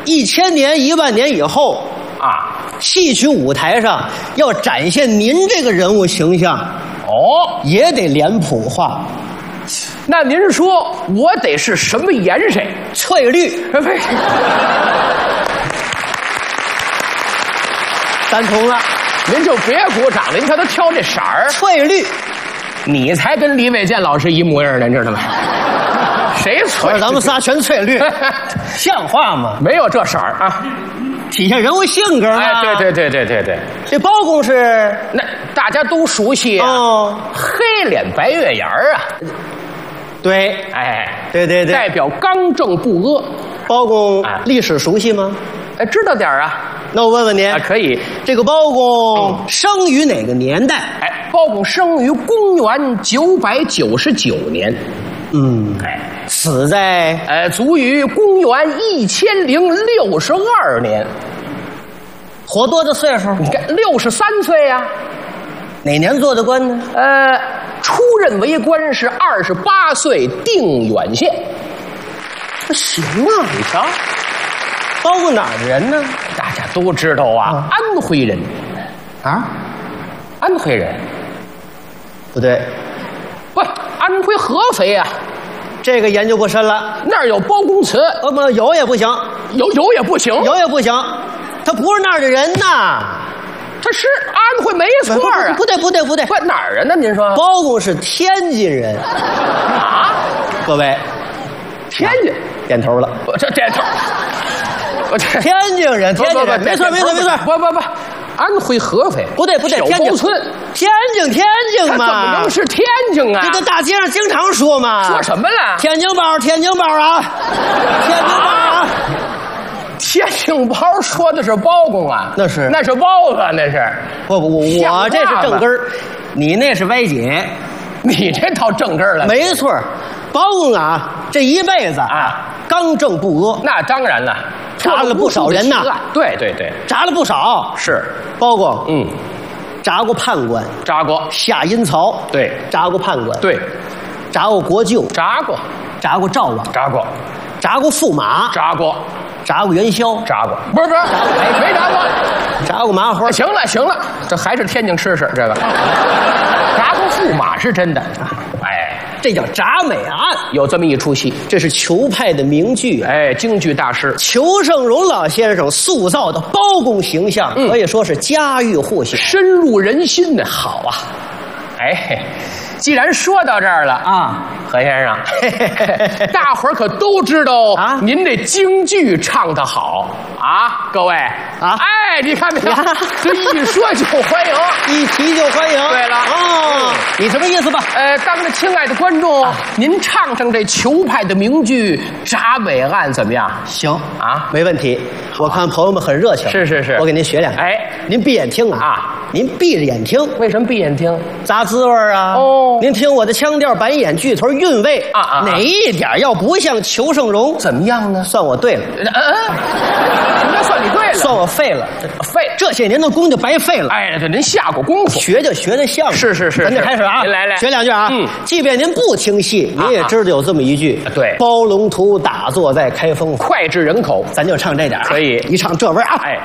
1000年、10000年以后啊， 戏曲舞台上要展现您这个人物形象， 哦， 也得脸谱化。 那您说我得是什么颜色？ 翠绿， 呸！ 赞同了。 您就别鼓掌了，您看他挑这色儿， 翠绿， 你才跟李伟健老师一模样呢，你知道吗？谁翠？ 咱们仨全翠绿，像话吗？ 没有这色儿啊， 体现人物性格嘛。 哎，对， 这包公是那大家都熟悉啊， 哦， 黑脸白月牙儿啊， 对， 哎， 对， 代表刚正不阿。 包公哎历史熟悉吗？ 哎，知道点儿啊？ 那我问问您啊，可以。 这个包公生于哪个年代？ 哎，包公生于公元999年，哎， 死在卒于公元1062年， 活多大岁数？ 你看63岁呀。 哪年做的官呢？ 出任为官是28岁定远县。 行啊， 你瞧， 包公哪儿的人呢？ 大家都知道啊，安徽人， 啊， 安徽人不对， 不，安徽合肥啊， 这个研究不深了。 那儿有包公祠， 不，有也不行， 有也不行， 有也不行，他不是那儿的人呐。 他是安徽没错啊， 不对， 不哪儿人呢？您说包公是天津人啊？ 各位， 天津点头了。 我这点头，我这天津人，没错， 不，安徽合肥不对， 小天津村， 天津嘛， 他怎么能是天津啊？ 这个大街上经常说嘛。 说什么了？ 天津包啊，天津包啊。 天津包说的是包公啊，那是包子，那是不，我这是正根儿，你那是歪解， 你这套正根儿了。 没错，包公啊，这一辈子啊， 刚正不阿。 那当然了， 铡了不少人呐。 对， 铡了不少。 是包公，铡过判官， 铡过下阴曹， 对， 铡过判官， 对， 铡过国舅， 铡过赵王， 铡过驸马， 铡过元宵， 铡过，不是，没铡过， 铡过麻花。 行了，这还是天津吃这个。铡过驸马是真的，哎， 这叫铡美案， 有这么一出戏， 这是裘派的名剧， 哎，京剧大师裘盛戎老先生塑造的包公形象，可以说是家喻户晓， 深入人心的。好啊，哎，既然说到这儿了啊，何先生，大伙儿可都知道啊，您这京剧唱得好啊，各位啊，哎，你看没有？这一说就欢迎， 一提就欢迎。 对了， 哦，你什么意思吧？ 当着亲爱的观众，您唱唱这裘派的名剧《铡美案》怎么样？ 行啊， 没问题。我看朋友们很热情， 是， 我给您学两句。 哎， 您闭眼听啊，您闭着眼听。 为什么闭眼听？ 杂滋味啊！ 哦， 您听我的腔调、板眼、句头、韵味啊，哪一点要不像裘盛戎？ 怎么样呢？ 算我对了。 什么叫算你对了？ 算我废了，这些年的功就白费了。 哎，这您下过功夫， 学就学的像。是，咱就开始啊！ 您来， 学两句啊。即便您不听戏，您也知道有这么一句。 对， 包龙图打坐在开封， 脍炙人口。 咱就唱这点。 可以， 一唱这味儿啊！ 哎，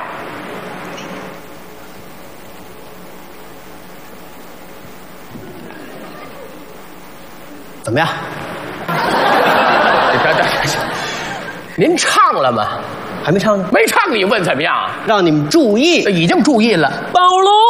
怎么样？ 您唱了吗？ 还没唱呢。 没唱，你问怎么样？ 让你们注意， 已经注意了。 包龙。